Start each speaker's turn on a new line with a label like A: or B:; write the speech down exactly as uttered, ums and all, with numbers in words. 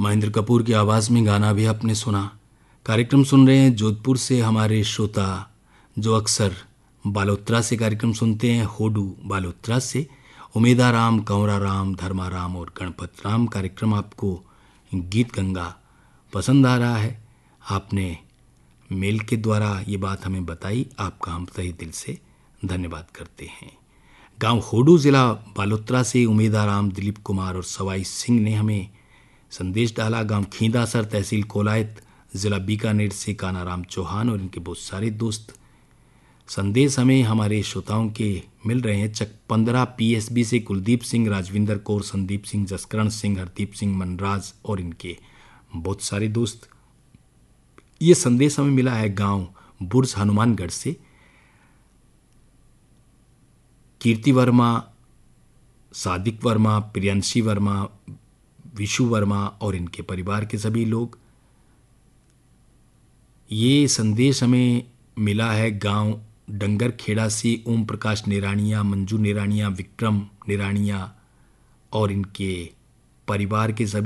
A: महेंद्र कपूर की आवाज़ में गाना भी आपने सुना। कार्यक्रम सुन रहे हैं जोधपुर से हमारे श्रोता जो अक्सर बालोत्रा से कार्यक्रम सुनते हैं, होडू बालोत्रा से। उमेदा राम, कंवरा राम, धर्मा राम और गणपत राम कार्यक्रम आपको गीत गंगा पसंद आ रहा है। आपने मेल के द्वारा ये बात हमें बताई, आपका हम तहे दिल से धन्यवाद करते हैं। गांव होडू ज़िला बालोत्रा से उमेदा राम, दिलीप कुमार और सवाई सिंह ने हमें संदेश डाला। गांव खींदासर, तहसील कोलायत, ज़िला बीकानेर से कानाराम चौहान और इनके बहुत सारे दोस्त। संदेश हमें हमारे श्रोताओं के मिल रहे हैं। चक पंद्रह पीएसबी से कुलदीप सिंह, राजविंदर कौर, संदीप सिंह, जसकरण सिंह, हरदीप सिंह, मनराज और इनके बहुत सारे दोस्त। ये संदेश हमें मिला है गांव बुर्ज हनुमानगढ़ से। कीर्ति वर्मा, सादिक वर्मा, प्रियंशी वर्मा, विशु वर्मा और इनके परिवार के सभी लोग। ये संदेश हमें मिला है गांव डंगर खेड़ा से ओम प्रकाश निरानिया, मंजू निरानिया, विक्रम निरानिया और इनके परिवार के सभी